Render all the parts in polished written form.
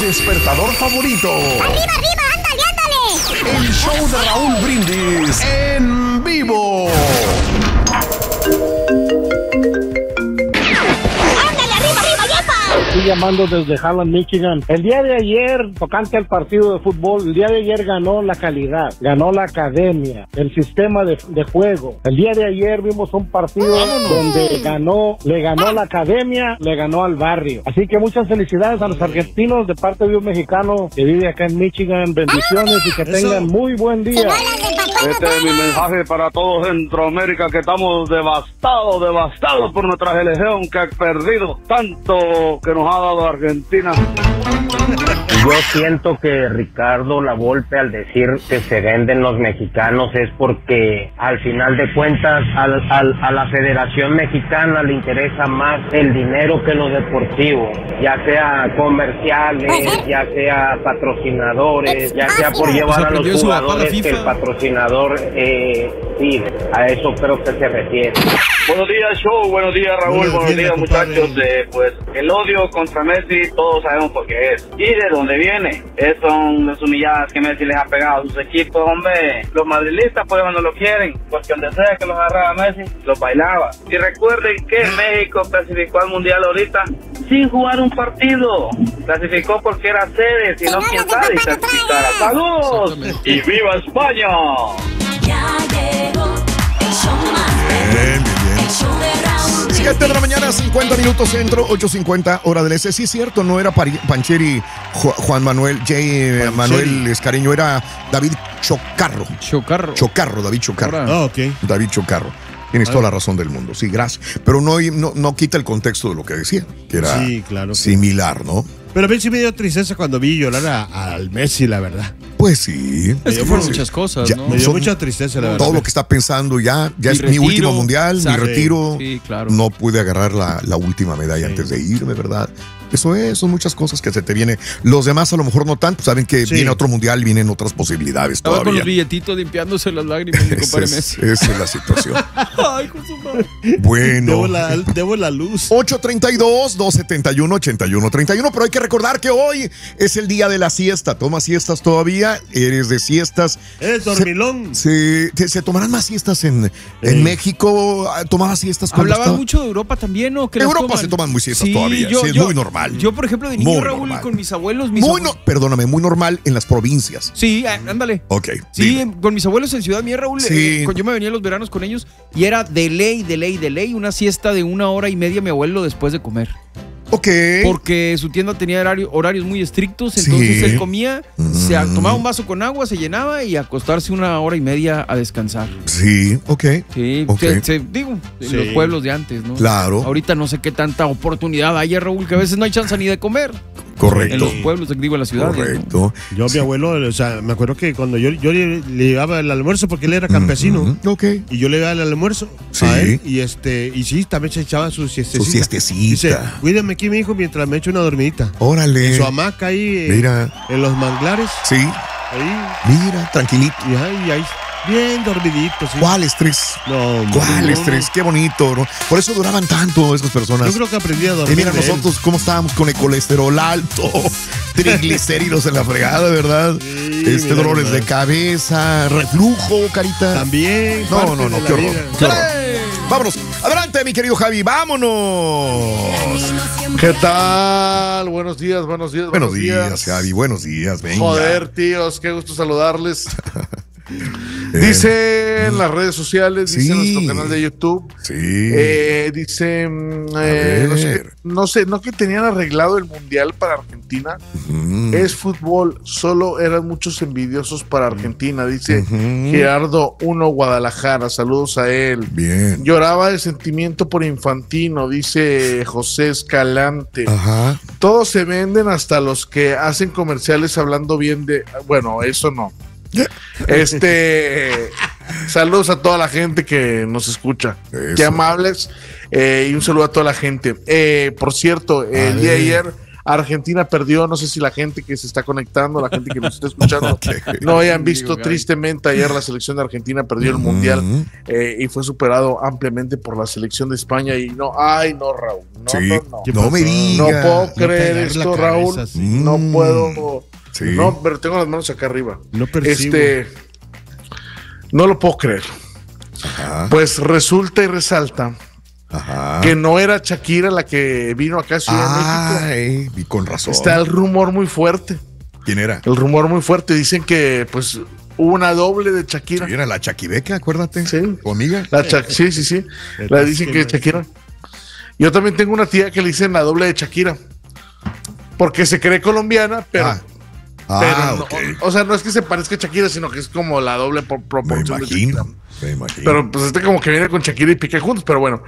despertador favorito. ¡Arriba, arriba! ¡Ándale, ándale! El show de Raúl Brindis en vivo. Estoy llamando desde Harlan, Michigan. El día de ayer, tocante al partido de fútbol, el día de ayer ganó la calidad, ganó la academia, el sistema de juego. El día de ayer vimos un partido donde le ganó la academia, le ganó al barrio. Así que muchas felicidades a los argentinos de parte de un mexicano que vive acá en Michigan. Bendiciones y que tengan muy buen día. Este es mi mensaje para todo Centroamérica, que estamos devastados por nuestra selección, que ha perdido tanto que nos ha dado Argentina. Yo siento que Ricardo Lavolpe, al decir que se venden los mexicanos, es porque al final de cuentas a la Federación Mexicana le interesa más el dinero que lo deportivo, ya sea comerciales, ya sea patrocinadores, ya sea por llevar a los jugadores que el patrocinador pide. A eso creo que se refiere. Buenos días, show. Buenos días, Raúl. Buenos días, muchachos. Pues el odio contra Messi todos sabemos por qué es y de dónde viene. Son las humilladas que Messi les ha pegado a sus equipos, hombre. Los madrilistas pues no lo quieren, porque donde sea que los agarraba Messi, los bailaba. Y recuerden que México clasificó al Mundial ahorita sin jugar un partido. Clasificó porque era sede, si no quién sabe si clasificara. ¡Saludos! ¡Y viva España! Ya llegó el show más Bien. el show de Raúl. 7 de la mañana, 50 minutos centro, 8:50 hora del este. Sí, es cierto, no era Pancheri Juan Manuel, Manuel Escareño, era David Chocarro. David Chocarro. Ok. David Chocarro. Tienes toda la razón del mundo, sí, gracias. Pero no quita el contexto de lo que decía, que era similar, ¿no? Pero a mí sí me dio tristeza cuando vi llorar al Messi, la verdad. Pues sí. Es que fueron muchas cosas, ¿no? Me dio mucha tristeza, la verdad. Todo lo que está pensando ya es mi último mundial, mi retiro. Sí, claro. No pude agarrar la última medalla antes de irme, ¿verdad? Son muchas cosas que se te vienen. Los demás a lo mejor no tanto, saben que viene otro mundial, vienen otras posibilidades Estaba todavía. con los billetitos limpiándose las lágrimas de compadre Messi. Esa es la situación. Ay, con su madre. Bueno. Debo la luz. 832-271-8131, pero hay que recordar que hoy es el día de la siesta. ¿Tomas siestas todavía? ¿Eres de siestas? ¿Eres dormilón? ¿Se tomarán más siestas en México? ¿Tomabas siestas cuando Hablaba mucho de Europa también, ¿no? En Europa se toman muy siestas todavía. Es muy normal. Yo, por ejemplo, de niño, Raúl, con mis abuelos... Perdóname, muy normal en las provincias. Sí, ándale. Ok. Sí, con mis abuelos en Ciudad Mía, Raúl, yo me venía los veranos con ellos y era de ley, una siesta de 1 hora y media mi abuelo después de comer. Ok. Porque su tienda tenía horarios muy estrictos, entonces él comía, se tomaba un vaso con agua, se llenaba y acostarse 1 hora y media a descansar. Sí, ok. Sí, okay. En los pueblos de antes, ¿no? Claro. Ahorita no sé qué tanta oportunidad hay, Raúl, que a veces no hay chance ni de comer. Correcto. En los pueblos, en la ciudad. Correcto. ¿no? Yo, mi abuelo, o sea, me acuerdo que cuando yo le llevaba el almuerzo, porque él era campesino. Ok. Y yo le daba el almuerzo a él. Y sí, también se echaba su siestecita. Su siestecita. Dice, cuídame aquí, mi hijo, mientras me echo una dormidita. Órale. En su hamaca ahí. Mira. En los manglares. Sí. Ahí. Mira, tranquilito. Y ahí. Bien dormidito, sí. ¿Cuál estrés? No, ¿Cuál estrés? Qué bonito, ¿no? Por eso duraban tanto esas personas. Yo creo que aprendí a dormir. Y mira nosotros cómo estábamos con el colesterol alto, triglicéridos en la fregada, ¿verdad? Sí, Dolores de cabeza, reflujo, carita. También. No, qué horror. Qué horror. Vámonos. Adelante, mi querido Javi, vámonos. ¿Qué tal? Buenos días. Buenos días, Javi, buenos días. Venga. Joder, tíos, qué gusto saludarles. Dice en las redes sociales, dice en nuestro canal de YouTube. Dice, no que tenían arreglado el mundial para Argentina. Es fútbol, solo eran muchos envidiosos para Argentina. Dice Gerardo 1 Guadalajara, saludos a él. Bien. Lloraba de sentimiento por Infantino, dice José Escalante. Ajá. Todos se venden, hasta los que hacen comerciales hablando bien de... Bueno, eso no. Saludos a toda la gente que nos escucha. Qué amables. Y un saludo a toda la gente. Por cierto, el día de ayer Argentina perdió, no sé si la gente que se está conectando, la gente que nos está escuchando, no hayan visto tristemente ayer la selección de Argentina perdió el Mundial y fue superado ampliamente por la selección de España y no, Raúl, no me digas. No puedo creer esto, Raúl, no puedo, no, pero tengo las manos acá arriba. No percibo. No lo puedo creer. Ajá. Pues resulta y resalta que no era Shakira la que vino acá a Ciudad de México. Y con razón. Está el rumor muy fuerte. ¿Quién era? El rumor muy fuerte. Dicen que pues hubo una doble de Shakira. Sí, era la Chaquibeca, acuérdate. Sí. ¿Tu amiga? Sí. La dicen que es Shakira. Yo también tengo una tía que le dicen la doble de Shakira. Porque se cree colombiana, pero... pero okay. O sea, no es que se parezca a Shakira, sino que es como la doble proporción de Shakira. Me imagino. Pero pues como que viene con Shakira y Piqué juntos, pero bueno.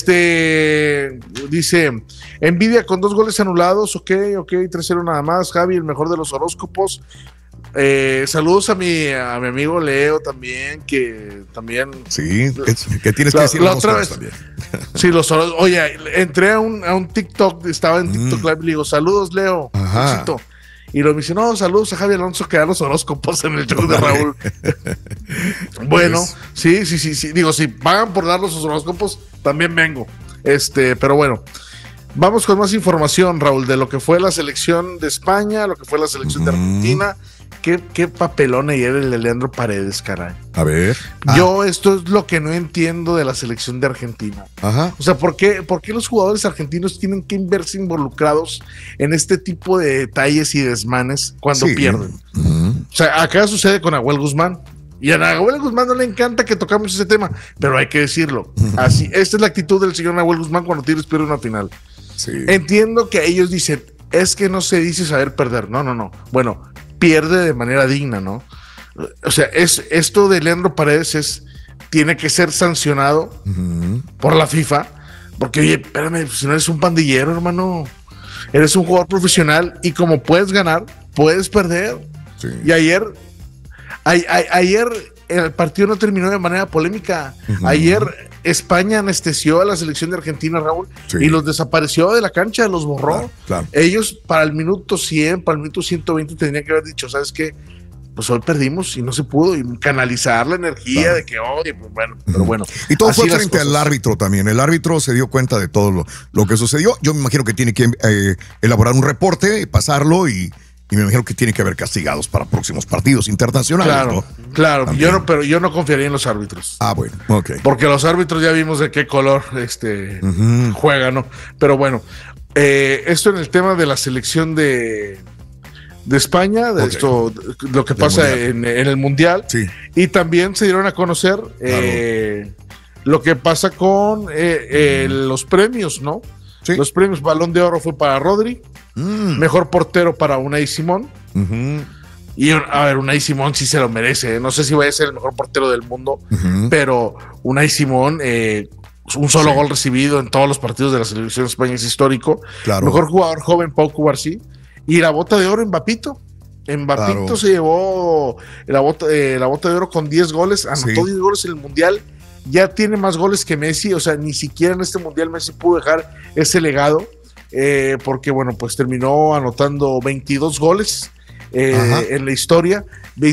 Dice, envidia con 2 goles anulados, ok, 3-0 nada más, Javi, el mejor de los horóscopos. Saludos a mi amigo Leo también, que también... Sí, ¿qué tienes que decir? La otra vez también. Sí, los horóscopos. Oye, entré a un TikTok, estaba en TikTok Live y le digo, saludos Leo, éxito. Y lo mencionó, saludos a Javi Alonso que da los horóscopos en el show de Raúl. Bueno, sí. Digo, si pagan por dar los horóscopos, también vengo. Pero bueno, vamos con más información, Raúl, de lo que fue la selección de España, lo que fue la selección de Argentina. Qué papelón ayer el de Leandro Paredes, caray. A ver. Yo esto es lo que no entiendo de la selección de Argentina. Ajá. O sea, ¿por qué los jugadores argentinos tienen que verse involucrados en este tipo de detalles y desmanes cuando pierden? O sea, acá sucede con Nahuel Guzmán. Y a Nahuel Guzmán no le encanta que tocamos ese tema, pero hay que decirlo. Así, esta es la actitud del señor Nahuel Guzmán cuando Tigres pierde una final. Sí. Entiendo que ellos dicen, es que no se dice saber perder. No. Bueno, pierde de manera digna, ¿no? O sea, esto de Leandro Paredes tiene que ser sancionado por la FIFA, porque oye, espérame, si no eres un pandillero, hermano, eres un jugador profesional y como puedes ganar, puedes perder. Sí. Y ayer el partido no terminó de manera polémica. Ayer España anestesió a la selección de Argentina, Raúl, y los desapareció de la cancha, los borró. Claro. Ellos para el minuto 100, para el minuto 120 tendrían que haber dicho, ¿sabes qué? Pues hoy perdimos y no se pudo, y canalizar la energía de que, oye, pues bueno, pero bueno. Y todo fue frente al árbitro también. El árbitro se dio cuenta de todo lo que sucedió. Yo me imagino que tiene que elaborar un reporte, pasarlo y me imagino que tiene que haber castigados para próximos partidos internacionales. Claro. Pero yo no confiaría en los árbitros. Bueno, ok. Porque los árbitros ya vimos de qué color juegan, ¿no? Pero bueno, esto en el tema de la selección de España, de esto, lo que pasa en el Mundial. Sí. Y también se dieron a conocer lo que pasa con los premios, ¿no? Sí. Los premios Balón de Oro fue para Rodri. Mejor portero para Unai Simón. Y a ver, Unai Simón sí se lo merece. No sé si va a ser el mejor portero del mundo, pero Unai Simón, un solo gol recibido en todos los partidos de la selección de España es histórico. Claro. Mejor jugador joven, Pau Cubarsí. Y la bota de oro, Mbappito. Mbappito se llevó la bota de oro con 10 goles. Anotó 10 goles en el Mundial. Ya tiene más goles que Messi. O sea, ni siquiera en este Mundial Messi pudo dejar ese legado. Porque bueno, pues terminó anotando 22 goles en la historia,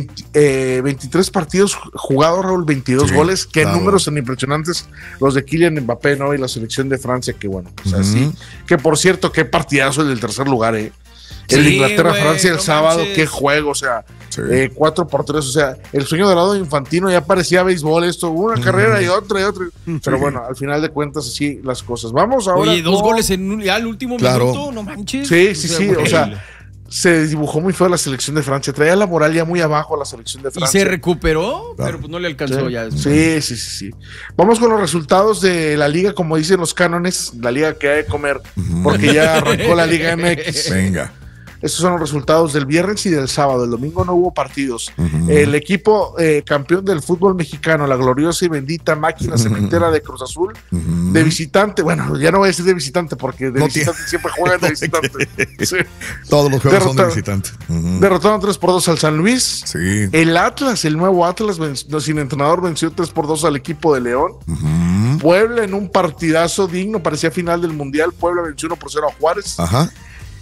23 partidos jugados, Raúl, 22 goles, qué números tan impresionantes los de Kylian Mbappé, ¿no? Y la selección de Francia, que bueno, pues así, que por cierto, qué partidazo el del tercer lugar, el Inglaterra-Francia el sábado, manches. Qué juego, o sea, 4-3, o sea, el sueño dorado de Infantino ya parecía béisbol esto, una carrera y otra, pero bueno, al final de cuentas así las cosas. Vamos ahora. Oye, 2 goles ya al último minuto, no manches. Sí, o sea, se dibujó muy feo la selección de Francia, traía la moral ya muy abajo a la selección de Francia. Y se recuperó, pero pues no le alcanzó ya. Sí. Vamos con los resultados de la liga, como dicen los cánones, la liga que hay de comer, porque ya arrancó la Liga MX. Venga. Estos son los resultados del viernes y del sábado. El domingo no hubo partidos. El equipo campeón del fútbol mexicano, la gloriosa y bendita máquina cementera de Cruz Azul, de visitante, bueno, ya no voy a decir de visitante porque de visitante siempre juegan de visitante. Sí. Todos los juegos son de visitante. Derrotaron 3-2 al San Luis. Sí. El Atlas, el nuevo Atlas, sin entrenador, venció 3-2 al equipo de León. Puebla en un partidazo digno, parecía final del Mundial. Puebla venció 1-0 a Juárez.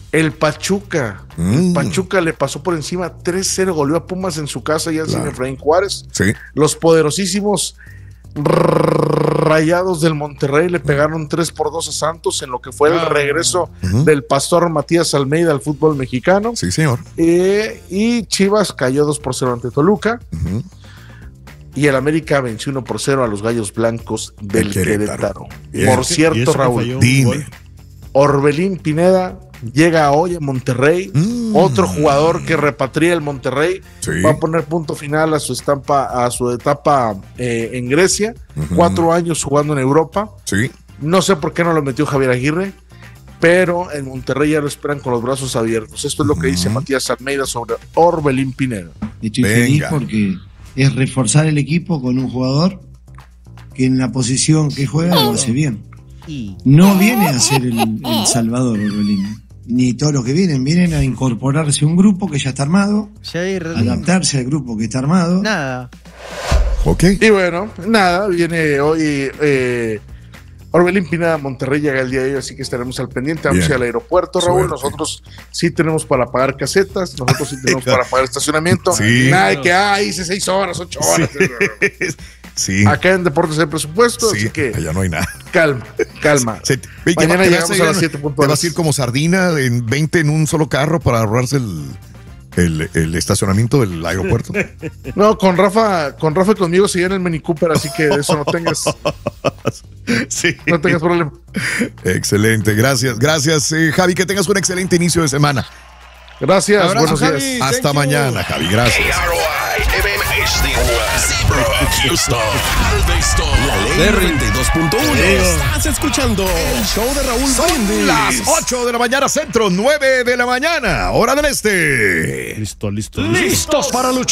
El Pachuca. El Pachuca le pasó por encima 3-0, goleó a Pumas en su casa y al sin Efraín Juárez. Sí. Los poderosísimos Rayados del Monterrey le pegaron 3-2 a Santos en lo que fue el regreso del pastor Matías Almeida al fútbol mexicano. Sí, señor. Y Chivas cayó 2-0 ante Toluca. Y el América venció 1-0 a los Gallos Blancos del Querétaro. Por cierto, Raúl, dime. Orbelín Pineda llega hoy a Monterrey. Otro jugador que repatria el Monterrey. Va a poner punto final a su etapa en Grecia. 4 años jugando en Europa. No sé por qué no lo metió Javier Aguirre, pero en Monterrey ya lo esperan con los brazos abiertos. Esto es lo que dice Matías Almeida sobre Orbelín Pineda. Estoy feliz porque es reforzar el equipo con un jugador que en la posición que juega lo hace bien. No viene a ser el Salvador Orbelín, ni todos los que vienen a incorporarse a un grupo que ya está armado, adaptarse al grupo que está armado. Nada. Y bueno, nada, viene hoy Orbelín Pineda a Monterrey, llega el día de hoy, así que estaremos al pendiente. Vamos a ir al aeropuerto, Raúl. Nosotros sí tenemos para pagar casetas, nosotros sí tenemos para pagar estacionamiento. Nada de que hice 6 horas, 8 horas. Acá en Deportes hay presupuesto, así que allá no hay nada. Calma. Mañana llegamos a las 7 puntuales. Te vas a ir como sardina en 20 en un solo carro para ahorrarse el estacionamiento del aeropuerto. No, con Rafa y conmigo se llena el Mini Cooper, así que de eso no tengas no tengas problema. Excelente, gracias Javi, que tengas un excelente inicio de semana. Gracias, abrazo, buenos días. Javi, hasta mañana, Javi, gracias. La ley 92.1. Estás escuchando el show de Raúl Brindis. Las 8 de la mañana centro, 9 de la mañana, hora del este. Listo. Listos para luchar.